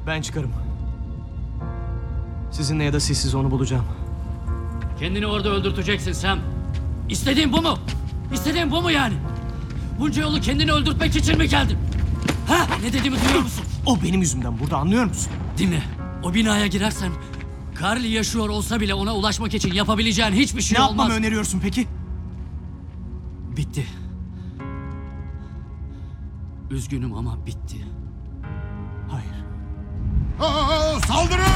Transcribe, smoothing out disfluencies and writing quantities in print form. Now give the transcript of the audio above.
Ben çıkarım. Sizinle ya da sizsiz onu bulacağım. Kendini orada öldürteceksin Sam. İstediğin bu mu? İstediğin bu mu yani? Bunca yolu kendini öldürtmek için mi geldin? Ha? Ne dediğimi duyuyor musun? O benim yüzümden burada, anlıyor musun? Dinle. O binaya girersen Carly yaşıyor olsa bile ona ulaşmak için yapabileceğin hiçbir şey Ne olmaz. yapmamı öneriyorsun peki? Bitti. Üzgünüm ama bitti. Hayır. Saldırın!